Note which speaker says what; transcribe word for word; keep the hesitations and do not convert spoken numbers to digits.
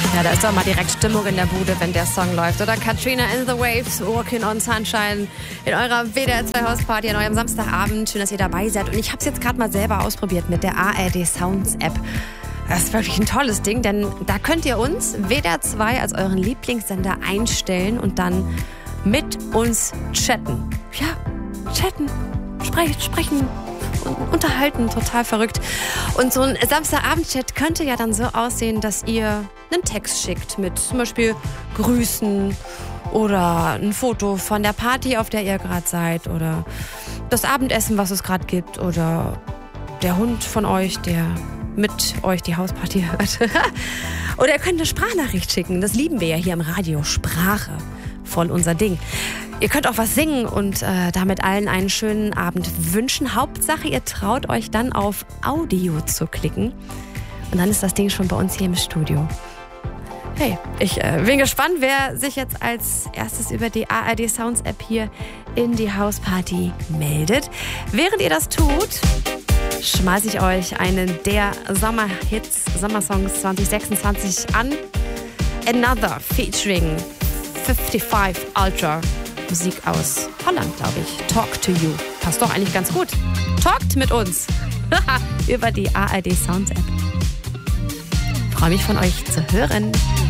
Speaker 1: Ja, da ist doch mal direkt Stimmung in der Bude, wenn der Song läuft. Oder Katrina and the Waves, Walking on Sunshine in eurer W D R zwei Hausparty an eurem Samstagabend. Schön, dass ihr dabei seid. Und ich habe es jetzt gerade mal selber ausprobiert mit der A R D Sounds App. Das ist wirklich ein tolles Ding, denn da könnt ihr uns W D R zwei als euren Lieblingssender einstellen und dann mit uns chatten. Ja, chatten, sprechen, sprechen. Unterhalten, total verrückt. Und so ein Samstagabend-Chat könnte ja dann so aussehen, dass ihr einen Text schickt mit zum Beispiel Grüßen oder ein Foto von der Party, auf der ihr gerade seid oder das Abendessen, was es gerade gibt oder der Hund von euch, der mit euch die Hausparty hört. Oder ihr könnt eine Sprachnachricht schicken. Das lieben wir ja hier im Radio. Sprache, voll unser Ding. Ihr könnt auch was singen und äh, damit allen einen schönen Abend wünschen. Hauptsache, ihr traut euch dann auf Audio zu klicken. Und dann ist das Ding schon bei uns hier im Studio. Hey, ich äh, bin gespannt, wer sich jetzt als erstes über die A R D Sounds App hier in die Hausparty meldet. Während ihr das tut, schmeiße ich euch einen der Sommerhits, Sommersongs zwanzig sechsundzwanzig an. Another featuring fünfundfünfzig Ultra. Musik aus Holland, glaube ich. Talk to You. Passt doch eigentlich ganz gut. Talkt mit uns. Über die A R D Sounds App. Freue mich von euch zu hören.